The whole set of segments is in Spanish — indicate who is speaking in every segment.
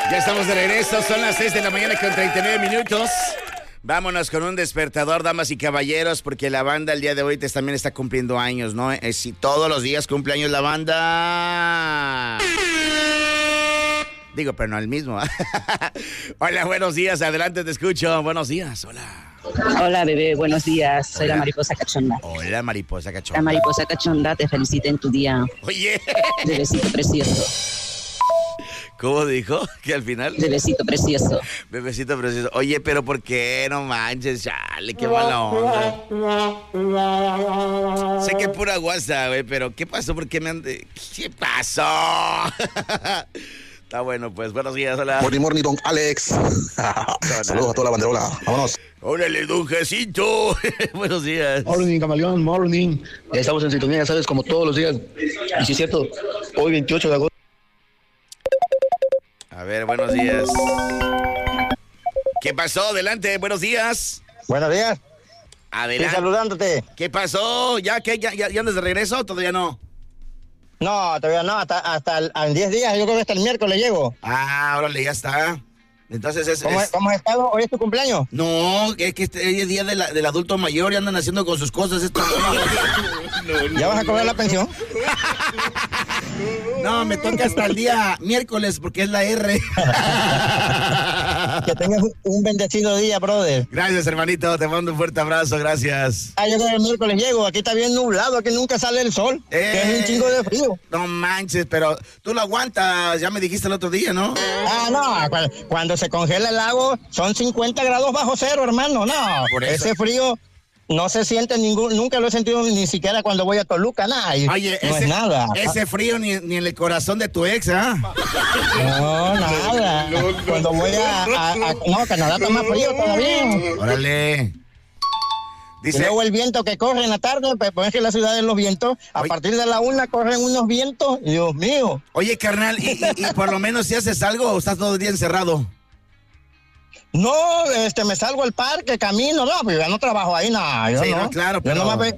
Speaker 1: Ya estamos de regreso, son las 6 de la mañana con 39 minutos. Vámonos con un despertador, damas y caballeros, porque la banda el día de hoy también está cumpliendo años, ¿no? Si todos los días cumple años la banda. Digo, pero no el mismo. Hola, buenos días, adelante, te escucho. Buenos días, hola.
Speaker 2: Hola, bebé, buenos días. Soy
Speaker 1: Hola.
Speaker 2: la mariposa cachonda.
Speaker 1: Hola, mariposa cachonda.
Speaker 2: La mariposa cachonda te felicita en tu día.
Speaker 1: Oye.
Speaker 2: Bebecito precioso.
Speaker 1: ¿Cómo dijo? Que al final.
Speaker 2: Bebecito precioso.
Speaker 1: Bebecito precioso. Oye, pero ¿por qué? No manches, chale, qué mala onda. Sé que pura guasa, güey, pero ¿qué pasó? ¿Por qué me ande? ¿Qué pasó? Está bueno, pues, buenos días, hola.
Speaker 3: Morning, don Alex. Saludos a toda la banderola. Vámonos.
Speaker 1: Órale, don Jecito. Buenos días.
Speaker 4: Morning, camaleón, morning. Ya estamos en sintonía, ya sabes, como todos los días. Y sí es cierto, hoy 28 de agosto.
Speaker 1: A ver, buenos días. ¿Qué pasó? Adelante, buenos días.
Speaker 5: Buenos días.
Speaker 1: Adelante.
Speaker 5: Estoy saludándote.
Speaker 1: ¿Qué pasó? ¿Ya qué? ¿Ya andas de regreso o todavía no?
Speaker 5: No, todavía no, hasta en 10 días, yo creo que hasta el miércoles llego.
Speaker 1: Ah, órale, ya está. Entonces
Speaker 5: ¿Cómo has estado? ¿Hoy es tu cumpleaños?
Speaker 1: No, es que hoy es día del adulto mayor y andan haciendo con sus cosas esto.
Speaker 5: ¿Ya vas a cobrar la pensión?
Speaker 1: No, me toca hasta el día miércoles porque es la R.
Speaker 5: Que tengas un bendecido día, brother.
Speaker 1: Gracias, hermanito, te mando un fuerte abrazo, gracias.
Speaker 5: Yo creo que el miércoles llego, aquí está bien nublado, aquí nunca sale el sol, que es un chingo de frío.
Speaker 1: No manches, pero tú lo aguantas, ya me dijiste el otro día, ¿no?
Speaker 5: No, cuando se congela el lago son 50 grados bajo cero, hermano, no.
Speaker 1: Por eso.
Speaker 5: Ese frío no se siente nunca lo he sentido ni siquiera cuando voy a Toluca, nada.
Speaker 1: Oye,
Speaker 5: no es nada.
Speaker 1: Ese frío ni en el corazón de tu ex, ¿ah?
Speaker 5: No, nada. Cuando voy no, Canadá está más frío todavía.
Speaker 1: Órale.
Speaker 5: Y luego el viento que corre en la tarde, pues es que la ciudad de los vientos, a partir de la 1 corren unos vientos, Dios mío.
Speaker 1: Oye, carnal, ¿y por lo menos si haces algo o estás todo el día encerrado?
Speaker 5: No, me salgo al parque, camino, no, pues ya no trabajo ahí, nada.
Speaker 1: Sí, no, claro, pero...
Speaker 5: Yo nomás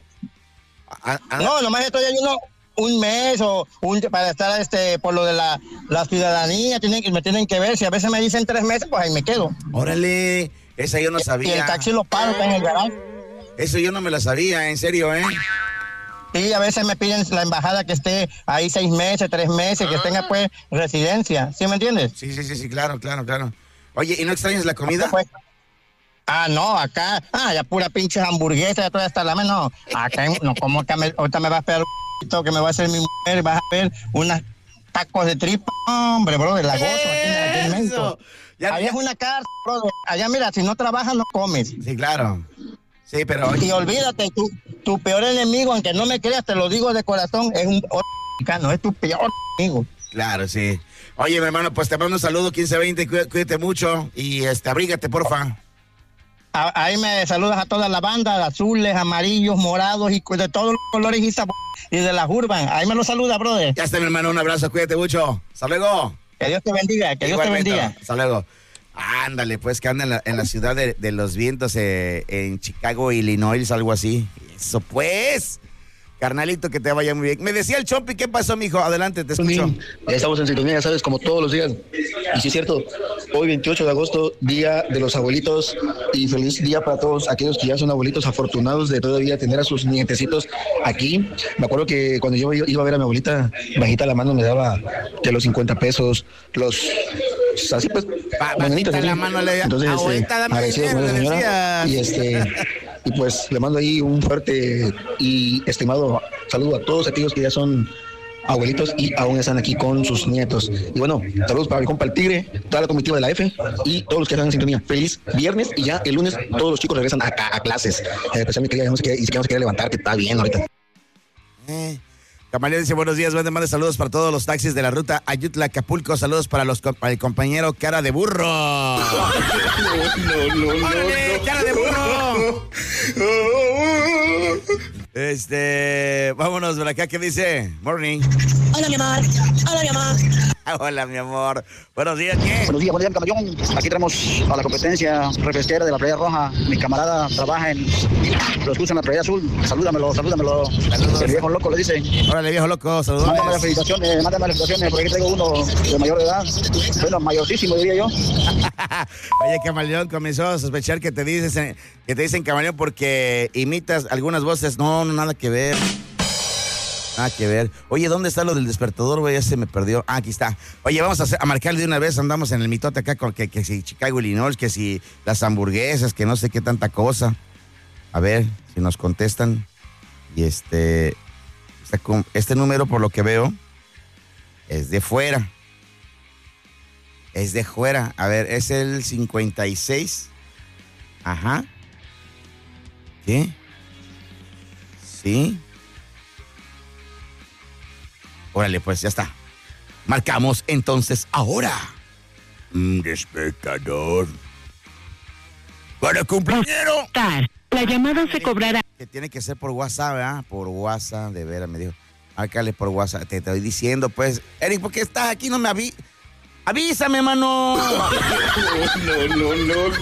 Speaker 5: No, nomás estoy ahí un mes para estar por lo de la ciudadanía, me tienen que ver, si a veces me dicen 3 meses, pues ahí me quedo.
Speaker 1: Órale, esa yo no sabía.
Speaker 5: Y el taxi lo paro, está en el garaje.
Speaker 1: Eso yo no me la sabía, en serio, ¿eh?
Speaker 5: Sí, a veces me piden la embajada que esté ahí 6 meses, 3 meses, que tenga pues residencia, ¿sí me entiendes?
Speaker 1: Sí, claro. Oye, ¿y no extrañas la comida?
Speaker 5: Pues, no, acá, ya pura pinche hamburguesa, ya toda hasta la mano, no, acá, no, como que ahorita me va a esperar que me va a hacer mi mujer, vas a ver unos tacos de tripa, hombre, bro, de la gozo, aquí en México. Allá es una cárcel, bro, allá mira, si no trabajas no comes.
Speaker 1: Sí, claro. Sí, pero...
Speaker 5: Y olvídate, tu peor enemigo, aunque no me creas, te lo digo de corazón, es un mexicano, es tu peor enemigo.
Speaker 1: Claro, sí. Oye, mi hermano, pues te mando un saludo, 1520, cuídate mucho y abrígate, porfa.
Speaker 5: Ahí me saludas a toda la banda, azules, amarillos, morados y de todos los colores y de las urban. Ahí me lo saluda, brother.
Speaker 1: Ya está, mi hermano, un abrazo, cuídate mucho. Hasta luego.
Speaker 5: Que Dios te bendiga, Dios te bendiga.
Speaker 1: Hasta luego. Ándale, pues que anda en la ciudad de los vientos, en Chicago, Illinois, algo así. Eso pues, carnalito, que te vaya muy bien. Me decía el Chompi, ¿qué pasó, mijo? Adelante, te escucho.
Speaker 4: Ya estamos en sintonía, ya sabes, como todos los días. Y sí es cierto, hoy 28 de agosto, Día de los Abuelitos, y feliz día para todos aquellos que ya son abuelitos afortunados de todavía tener a sus nietecitos aquí. Me acuerdo que cuando yo iba a ver a mi abuelita, bajita la mano me daba de los 50 pesos, así pues,
Speaker 1: bajita la mano le
Speaker 4: entonces, agradecido con esa señora, y pues le mando ahí un fuerte y estimado saludo a todos aquellos que ya son abuelitos y aún están aquí con sus nietos. Y bueno, saludos para mi compa el Tigre, toda la comitiva de la F y todos los que están en sintonía. Feliz viernes, y ya el lunes todos los chicos regresan a clases. Pues a mí quería, no se quiere levantar, que está bien ahorita.
Speaker 1: Camaleón dice, buenos días, manda saludos para todos los taxis de la ruta Ayutla-Acapulco, saludos para el compañero Cara de Burro. No, Cara de Burro. Vámonos por acá, ¿qué dice? Morning.
Speaker 2: Hola, mi amor.
Speaker 1: Hola, mi amor. Buenos días, ¿qué?
Speaker 4: Buenos días, mi camaleón. Aquí tenemos a la competencia refresquera de la Playa Roja. Mi camarada trabaja los cursos en la Playa Azul. Salúdamelo.
Speaker 1: Saludos.
Speaker 4: El viejo loco le dice.
Speaker 1: Órale, viejo loco, saludos.
Speaker 4: Mándame las felicitaciones, por aquí traigo uno de mayor edad. Bueno, mayorcísimo, diría yo.
Speaker 1: Oye, camaleón, comenzó a sospechar que te dicen camaleón porque imitas algunas voces. No, nada que ver. Nada que ver. Oye, ¿dónde está lo del despertador, güey? Ya se me perdió. Ah, aquí está. Oye, vamos a marcarle de una vez. Andamos en el mitote acá con que si Chicago, Illinois, que si las hamburguesas, que no sé qué tanta cosa. A ver si nos contestan. Y este número, por lo que veo, es de fuera. Es de fuera. A ver, es el 56. Ajá. ¿Qué? Sí. Órale, pues ya está. Marcamos entonces ahora. Despertador. Para cumpleañero.
Speaker 6: La llamada se cobrará.
Speaker 1: Que tiene que ser por WhatsApp, ¿verdad? Por WhatsApp, de veras, me dijo. Márcale por WhatsApp. Te estoy diciendo, pues. Eric, ¿por qué estás aquí? No me avísame, mano. No.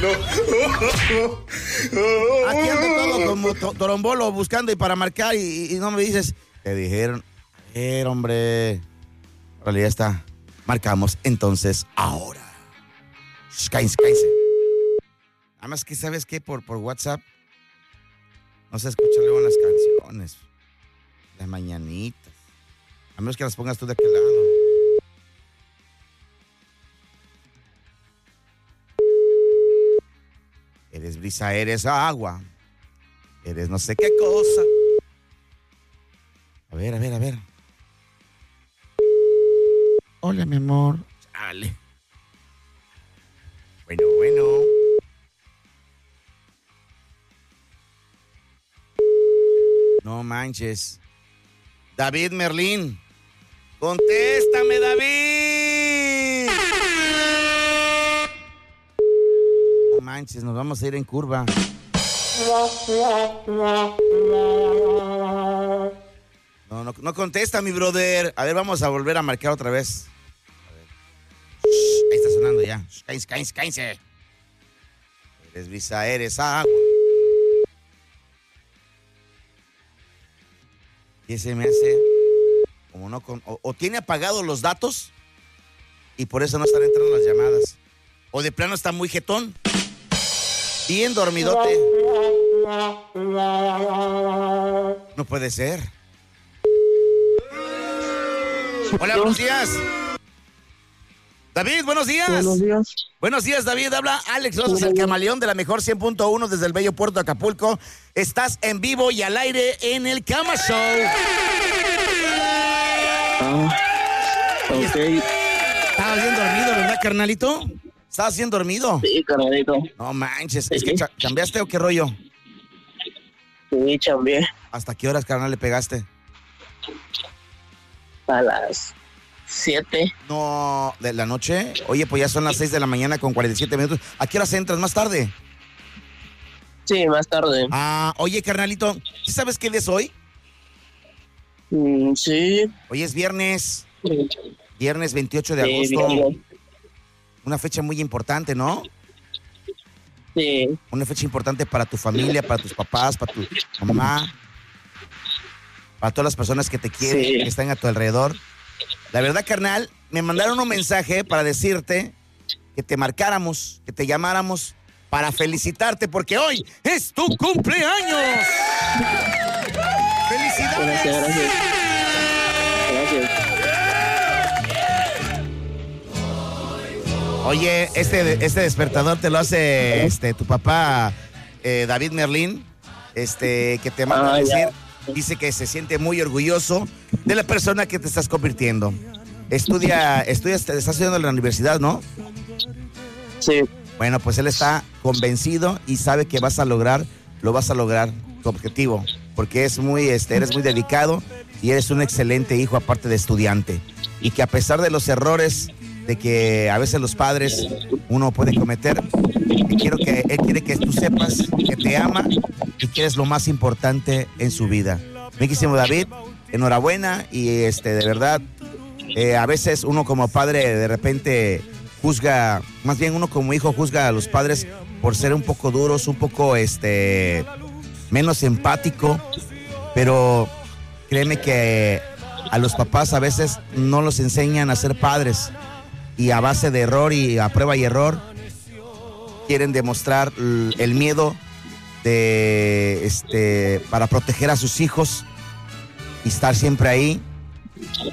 Speaker 1: Aquí ando todo como torombolo buscando y para marcar y no me dices. Te dijeron. Hombre. Órale, ya está. Marcamos entonces ahora. Cállense. Nada más que, ¿sabes qué? Por WhatsApp no se escuchan luego las canciones. Las mañanitas. A menos que las pongas tú de aquel lado. Eres brisa, eres agua. Eres no sé qué cosa. A ver. Hola, mi amor. Chale. Bueno. No manches. David Merlín. ¡Contéstame, David! No manches, nos vamos a ir en curva. No contesta, mi brother. A ver, vamos a volver a marcar otra vez. A ver. Ahí está sonando ya. Cállense. Eres brisa, eres agua. Y ese me hace como no o tiene apagados los datos y por eso no están entrando las llamadas. O de plano está muy jetón. Bien dormidote. No puede ser. Hola, buenos días. David, buenos días.
Speaker 7: Buenos días.
Speaker 1: Buenos días, David. Habla Alex Rosas, el camaleón de la mejor 100.1 desde el bello puerto de Acapulco. Estás en vivo y al aire en el Cama Show.
Speaker 7: Ok.
Speaker 1: ¿Estabas bien dormido, verdad, carnalito? ¿Estabas bien dormido?
Speaker 7: Sí, carnalito.
Speaker 1: No manches. ¿Es que cambiaste o qué rollo?
Speaker 7: Sí, chambié.
Speaker 1: ¿Hasta qué horas, carnal, le pegaste?
Speaker 7: A las 7.
Speaker 1: No, ¿de la noche? Oye, pues ya son las 6 de la mañana con 47 minutos. ¿A qué horas entras? ¿Más tarde?
Speaker 7: Sí, más tarde.
Speaker 1: Oye, carnalito, ¿sí sabes qué día es hoy?
Speaker 7: Sí.
Speaker 1: Hoy es viernes. Viernes 28 de agosto.
Speaker 7: Bien.
Speaker 1: Una fecha muy importante, ¿no?
Speaker 7: Sí.
Speaker 1: Una fecha importante para tu familia, para tus papás, para tu mamá, para todas las personas que te quieren,
Speaker 7: Sí.
Speaker 1: que están a tu alrededor. La verdad, carnal, me mandaron un mensaje para decirte que te marcáramos, que te llamáramos para felicitarte, porque hoy es tu cumpleaños. ¡Felicidades!
Speaker 7: Gracias.
Speaker 1: Oye, este despertador te lo hace tu papá, David Merlín, que te manda a decir, dice que se siente muy orgulloso de la persona que te estás convirtiendo. Estás estudiando en la universidad, ¿no?
Speaker 7: Sí.
Speaker 1: Bueno, pues él está convencido y sabe que lo vas a lograr tu objetivo, porque eres muy dedicado y eres un excelente hijo, aparte de estudiante, y que a pesar de los errores de que a veces los padres uno puede cometer, él quiere que tú sepas que te ama y que eres lo más importante en su vida. Mi querísimo David, enhorabuena y de verdad A veces uno como padre de repente juzga, más bien uno como hijo juzga a los padres por ser un poco duros, un poco menos empático, pero créeme que a los papás a veces no los enseñan a ser padres y a base de error y a prueba y error quieren demostrar el miedo para proteger a sus hijos y estar siempre ahí.